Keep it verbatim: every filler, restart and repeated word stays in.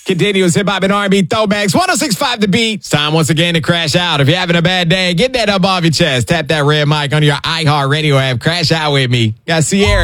Continuous hip hop and R and B throwbacks. one oh six point five The Beat. It's time once again to crash out. If you're having a bad day, get that up off your chest. Tap that red mic on your iHeartRadio app. Crash out with me. Got Sierra.